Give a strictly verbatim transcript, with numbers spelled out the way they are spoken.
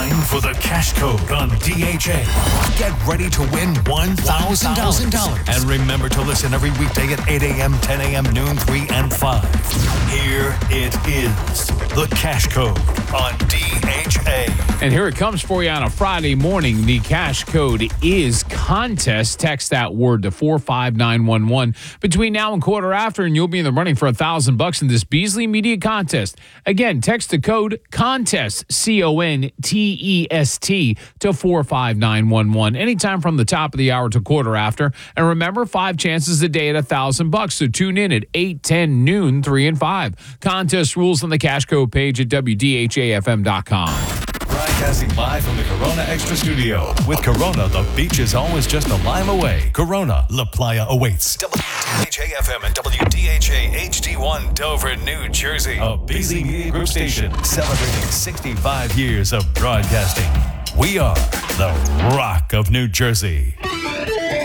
Time for the cash code on D H A. Get ready to win one thousand dollars. And remember to listen every weekday at eight a.m., ten a.m., noon, three, and five. Here it is, the cash code on D H A. And here it comes for you on a Friday morning. The cash code is contest. Text that word to four five nine one one between now and quarter after, and you'll be in the running for a thousand bucks in this Beasley Media contest. Again, text the code contest, C O N T E S T, to four five nine one one anytime from the top of the hour to quarter after. And remember, five chances a day at a thousand bucks. So tune in at eight, ten, noon, three, and five. Contest rules on the cash code page at W D H A F M dot com. Broadcasting live from the Corona Extra Studio. With Corona, the beach is always just a lime away. Corona, La Playa awaits. W D H A F M and W D H A H D one, Dover, New Jersey. A Beasley Media Group station celebrating sixty-five years of broadcasting. We are the Rock of New Jersey.